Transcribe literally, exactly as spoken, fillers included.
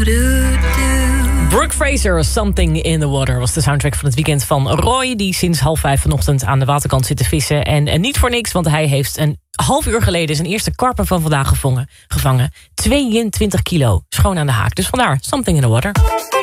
Brooke Fraser, Something in the Water, was de soundtrack van het weekend van Roy, die sinds half vijf vanochtend aan de waterkant zit te vissen. En, en niet voor niks, want hij heeft een half uur geleden zijn eerste karper van vandaag gevangen. gevangen. tweeëntwintig kilo, schoon aan de haak. Dus vandaar, Something in the Water.